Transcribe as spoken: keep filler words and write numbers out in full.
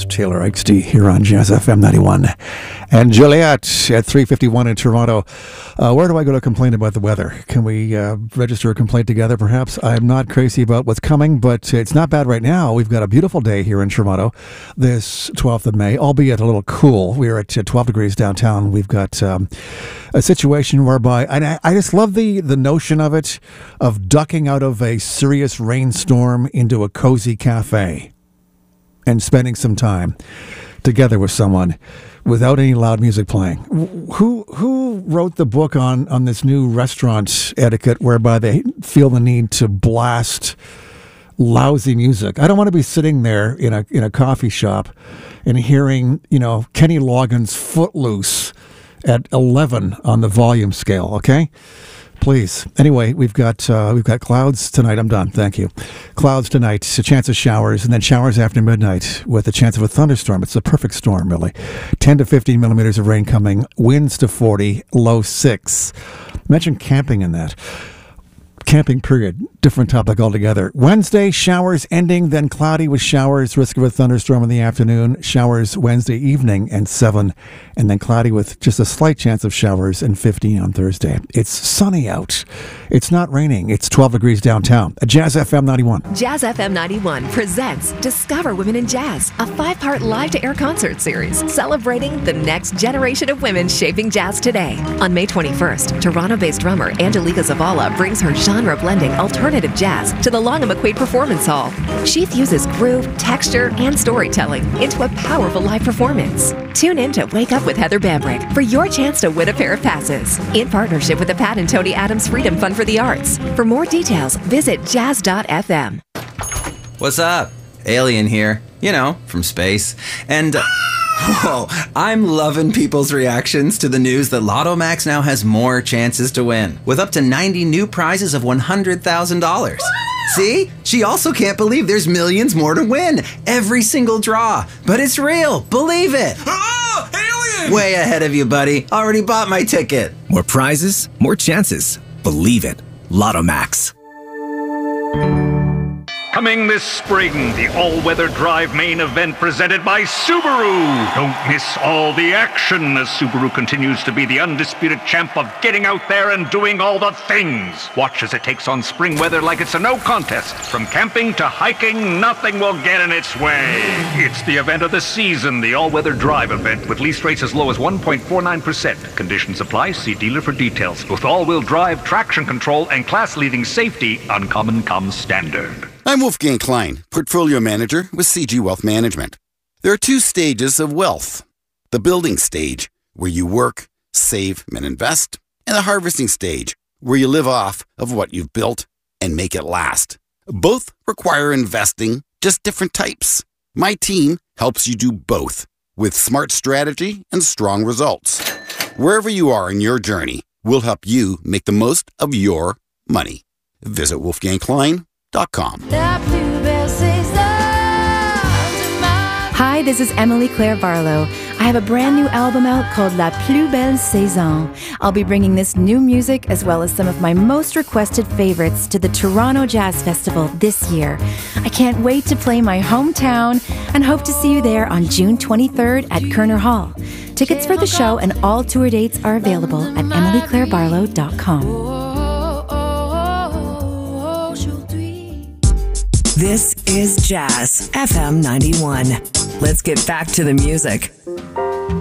It's Taylor Eichste here on Jazz F M ninety-one. And Juliet at three fifty-one in Toronto. Uh, where do I go to complain about the weather? Can we uh, register a complaint together, perhaps? I'm not crazy about what's coming, but it's not bad right now. We've got a beautiful day here in Toronto this twelfth of May, albeit a little cool. We're at uh, twelve degrees downtown. We've got um, a situation whereby, and I, I just love the, the notion of it, of ducking out of a serious rainstorm into a cozy cafe and spending some time together with someone without any loud music playing. Who who wrote the book on, on this new restaurant etiquette whereby they feel the need to blast lousy music? I don't want to be sitting there in a in a coffee shop and hearing, you know, Kenny Loggins' Footloose at eleven on the volume scale, okay? Please. Anyway, we've got uh, we've got clouds tonight. I'm done. Thank you. Clouds tonight, a chance of showers, and then showers after midnight with a chance of a thunderstorm. It's a perfect storm, really. ten to fifteen millimeters of rain coming, winds to forty, low six. Mention camping in that. Camping period, different topic altogether. Wednesday, showers ending, then cloudy with showers, risk of a thunderstorm in the afternoon, showers Wednesday evening and seven, and then cloudy with just a slight chance of showers and fifteen on Thursday. It's sunny out. It's not raining. It's twelve degrees downtown. At Jazz F M ninety-one. Jazz F M ninety-one presents Discover Women in Jazz, a five-part live-to-air concert series celebrating the next generation of women shaping jazz today. On May twenty-first, Toronto-based drummer Angelica Zavala brings her genre-blending alternative jazz to the Long and McQuaid Performance Hall. She fuses groove, texture, and storytelling into a powerful live performance. Tune in to Wake Up with Heather Bambrick for your chance to win a pair of passes in partnership with the Pat and Tony Adams Freedom Fund for the Arts. For more details, visit jazz dot f m. What's up? Alien here. You know, from space. And... Uh, Whoa, I'm loving people's reactions to the news that Lotto Max now has more chances to win, with up to ninety new prizes of one hundred thousand dollars. See? She also can't believe there's millions more to win. Every single draw. But it's real. Believe it. Oh, alien! Way ahead of you, buddy. Already bought my ticket. More prizes, more chances. Believe it. Lotto Max. Coming this spring, the all-weather drive main event presented by Subaru. Don't miss all the action as Subaru continues to be the undisputed champ of getting out there and doing all the things. Watch as it takes on spring weather like it's a no contest. From camping to hiking, nothing will get in its way. It's the event of the season, the all-weather drive event with lease rates as low as one point four nine percent. Conditions apply. See dealer for details. With all-wheel drive, traction control, and class-leading safety, Uncommon comes standard. I'm Wolfgang Klein, Portfolio Manager with C G Wealth Management. There are two stages of wealth. The building stage, where you work, save, and invest, and the harvesting stage, where you live off of what you've built and make it last. Both require investing, just different types. My team helps you do both with smart strategy and strong results. Wherever you are in your journey, we'll help you make the most of your money. Visit wolfgang klein dot com. Hi, this is Emily Claire Barlow. I have a brand new album out called La Plus Belle Saison. I'll be bringing this new music as well as some of my most requested favorites to the Toronto Jazz Festival this year. I can't wait to play my hometown and hope to see you there on June twenty-third at Kerner Hall. Tickets for the show and all tour dates are available at emily claire barlow dot com. This is Jazz F M ninety-one. Let's get back to the music.